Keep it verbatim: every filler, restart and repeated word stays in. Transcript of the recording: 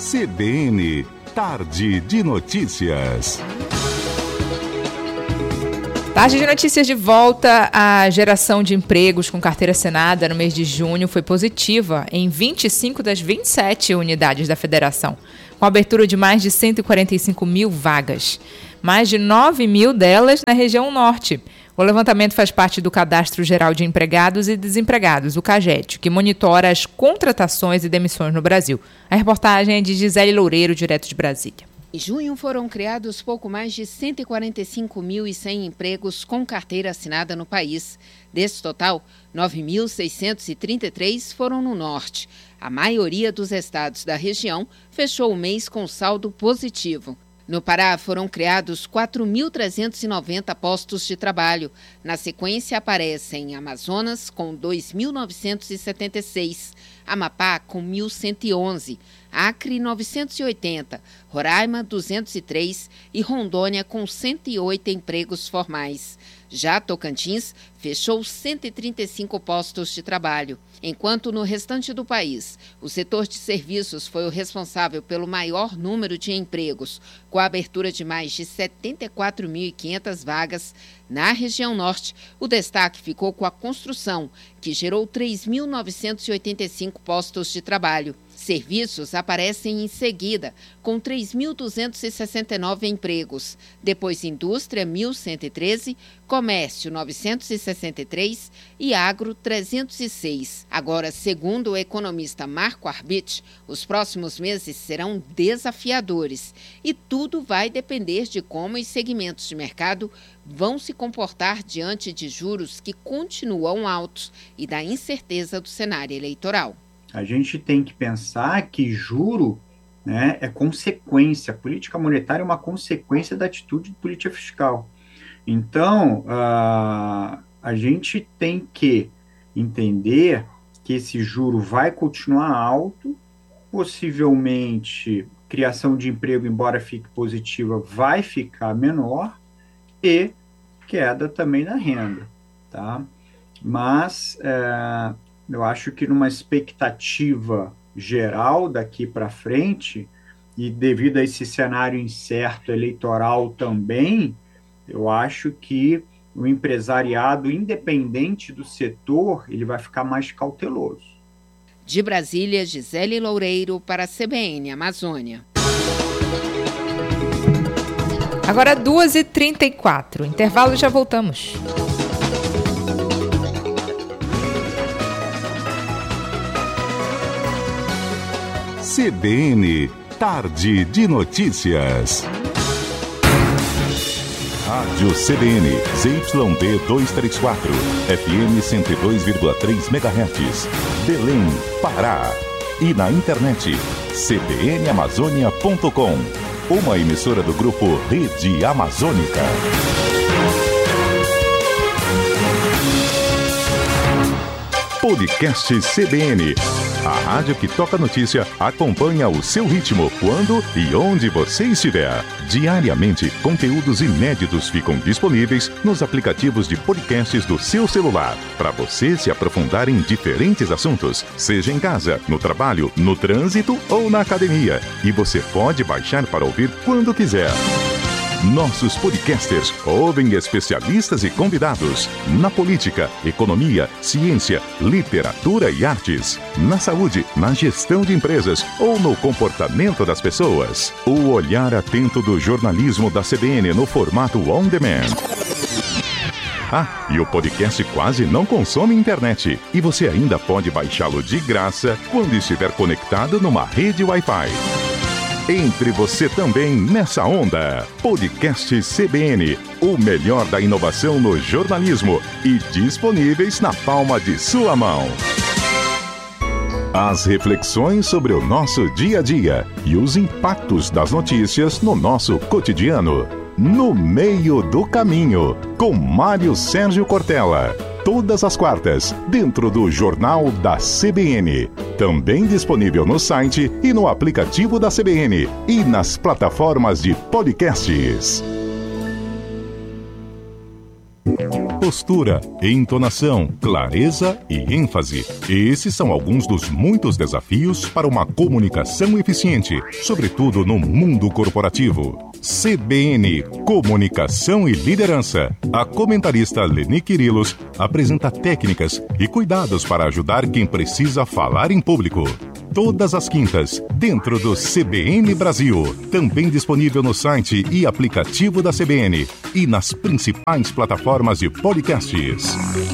C B N, Tarde de Notícias. Tarde de Notícias de volta. A geração de empregos com carteira assinada no mês de junho foi positiva em vinte e cinco das vinte e sete unidades da federação, com abertura de mais de cento e quarenta e cinco mil vagas. Mais de nove mil delas na região norte. O levantamento faz parte do Cadastro Geral de Empregados e Desempregados, o CAGED, que monitora as contratações e demissões no Brasil. A reportagem é de Gisele Loureiro, direto de Brasília. Em junho foram criados pouco mais de cento e quarenta e cinco mil e cem empregos com carteira assinada no país. Desse total, nove mil seiscentos e trinta e três foram no norte. A maioria dos estados da região fechou o mês com saldo positivo. No Pará, foram criados quatro mil trezentos e noventa postos de trabalho. Na sequência, aparecem Amazonas, com dois mil novecentos e setenta e seis, Amapá, com mil cento e onze, Acre, novecentos e oitenta, Roraima, duzentos e três e Rondônia, com cento e oito empregos formais. Já Tocantins fechou cento e trinta e cinco postos de trabalho, enquanto no restante do país, o setor de serviços foi o responsável pelo maior número de empregos, com a abertura de mais de setenta e quatro mil e quinhentas vagas. Na região norte, o destaque ficou com a construção, que gerou três mil novecentos e oitenta e cinco postos de trabalho. Serviços aparecem em seguida, com três mil duzentos e sessenta e nove empregos. Depois, indústria, mil cento e treze, comércio, novecentos e sessenta e três e agro, trezentos e seis. Agora, segundo o economista Marco Arbit, os próximos meses serão desafiadores e tudo vai depender de como os segmentos de mercado vão se comportar diante de juros que continuam altos e da incerteza do cenário eleitoral. A gente tem que pensar que juro, né, é consequência, a política monetária é uma consequência da atitude de política fiscal. Então, uh, a gente tem que entender que esse juro vai continuar alto, possivelmente criação de emprego, embora fique positiva, vai ficar menor, e queda também na renda, tá? Mas uh, eu acho que numa expectativa geral daqui para frente, e devido a esse cenário incerto eleitoral também, eu acho que o empresariado, independente do setor, ele vai ficar mais cauteloso. De Brasília, Gisele Loureiro para a C B N Amazônia. Agora duas e trinta e quatro. Intervalo, já voltamos. C B N, Tarde de Notícias. Rádio C B N, Z Y D duzentos e trinta e quatro, F M cento e dois vírgula três megahertz, Belém, Pará. E na internet, c b n amazônia ponto com, uma emissora do grupo Rede Amazônica. Podcast C B N. A rádio que toca notícia acompanha o seu ritmo, quando e onde você estiver. Diariamente, conteúdos inéditos ficam disponíveis nos aplicativos de podcasts do seu celular, para você se aprofundar em diferentes assuntos, seja em casa, no trabalho, no trânsito ou na academia. E você pode baixar para ouvir quando quiser. Nossos podcasters ouvem especialistas e convidados na política, economia, ciência, literatura e artes, na saúde, na gestão de empresas ou no comportamento das pessoas. O olhar atento do jornalismo da C B N no formato on demand. Ah, e o podcast quase não consome internet, e você ainda pode baixá-lo de graça quando estiver conectado numa rede Wi-Fi. Entre você também nessa onda. Podcast C B N, o melhor da inovação no jornalismo, e disponíveis na palma de sua mão. As reflexões sobre o nosso dia a dia e os impactos das notícias no nosso cotidiano. No Meio do Caminho, com Mário Sérgio Cortella. Todas as quartas, dentro do Jornal da C B N. Também disponível no site e no aplicativo da C B N e nas plataformas de podcasts. postura, entonação, clareza e ênfase. Esses são alguns dos muitos desafios para uma comunicação eficiente, sobretudo no mundo corporativo. C B N Comunicação e Liderança. A comentarista Leni Quirilos apresenta técnicas e cuidados para ajudar quem precisa falar em público. Todas as quintas, dentro do C B N Brasil. Também disponível no site e aplicativo da C B N e nas principais plataformas de podcasts.